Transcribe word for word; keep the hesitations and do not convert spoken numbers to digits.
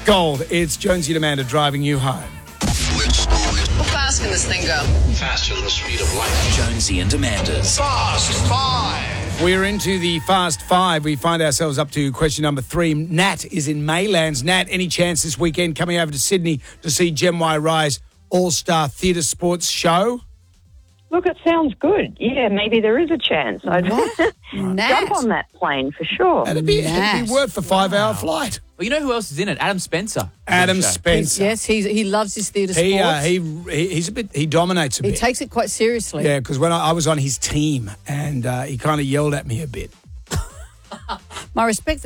Gold, it's Jonesy and Amanda driving you home. How fast can this thing go? Faster than the speed of light. Jonesy and Amanda's Fast Five. We're into the Fast Five. We find ourselves up to question number three. Nat is in Maylands. Nat, any chance this weekend coming over to Sydney to see Gem Y Rise All-Star Theatre Sports Show? Look, it sounds good. Yeah, maybe there is a chance. I'd Nat. jump on that plane for sure. It'd be, Nat. it'd be worth the five-hour flight. Well, you know who else is in it? Adam Spencer. Adam Show. Spencer. Yes, he's, he loves his theatre sports. He, uh, he, he he's a bit. He dominates a he bit. takes it quite seriously. Yeah, because when I, I was on his team, and uh, he kind of yelled at me a bit. My respect